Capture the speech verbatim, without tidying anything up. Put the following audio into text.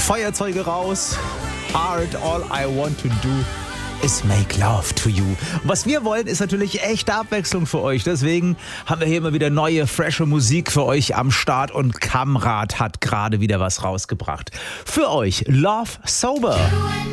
Feuerzeuge raus. Hard, all I want to do is make love to you. Was wir wollen, ist natürlich echte Abwechslung für euch. Deswegen haben wir hier immer wieder neue, frische Musik für euch am Start. Und Kamrat hat gerade wieder was rausgebracht. Für euch Love Sober.